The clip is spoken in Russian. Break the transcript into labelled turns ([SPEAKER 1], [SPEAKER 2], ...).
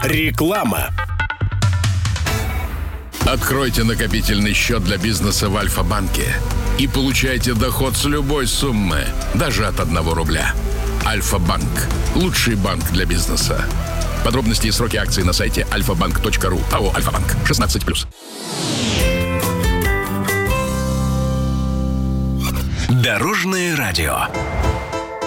[SPEAKER 1] Реклама.
[SPEAKER 2] Откройте накопительный счет для бизнеса в Альфа-банке и получайте доход с любой суммы, даже от 1 рубля. Альфа-банк. Лучший банк для бизнеса. Подробности и сроки акций на сайте alfabank.ru. АО «Альфа-банк». 16+.
[SPEAKER 1] Дорожное радио.